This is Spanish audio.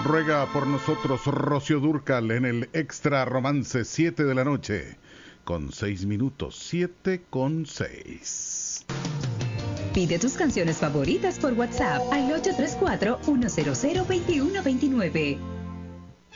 Ruega por nosotros Rocío Dúrcal en el Extra Romance, 7 de la noche, con 6 minutos, 7:06. Pide tus canciones favoritas por WhatsApp al 834-100-2129.